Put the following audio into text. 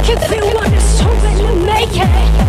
can feel what it's so when you make it.